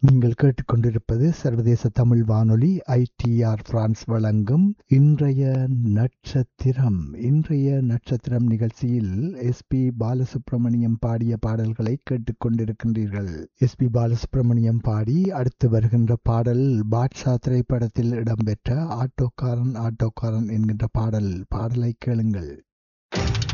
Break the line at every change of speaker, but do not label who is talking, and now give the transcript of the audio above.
நீங்கள் கேட்டுக்கொண்டிருப்பது சர்வதேச தமிழ் வானொலி ITR பிரான்ஸ் வழங்கும் இன்றைய நட்சத்திரம். இன்றைய நட்சத்திரம் நிகழ்ச்சியில் SP பாலசுப்ரமணியம் பாடிய பாடல்களை கேட்டுக்கொண்டிருக்கின்றீர்கள். SP பாலசுப்ரமணியம் பாடி அடுத்து வருகின்ற பாடல் பாட்ஷா திரைப்படத்தில் இடம்பெற்ற ஆட்டோக்காரன் ஆட்டோக்காரன் என்கின்ற பாடலை கேளுங்கள்.